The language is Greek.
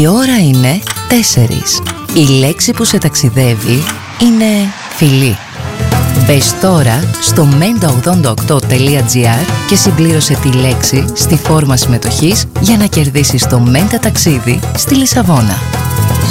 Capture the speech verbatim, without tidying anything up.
Η ώρα είναι τέσσερις. Η λέξη που σε ταξιδεύει είναι φιλί. Μπες τώρα στο μέντα ογδόντα οκτώ τελεία τζι άρ και συμπλήρωσε τη λέξη στη φόρμα συμμετοχής για να κερδίσεις το Μέντα ταξίδι στη Λισαβόνα.